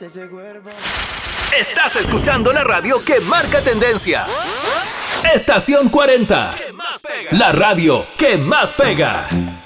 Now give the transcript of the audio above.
Estás escuchando la radio que marca tendencia. Estación 40. La radio que más pega.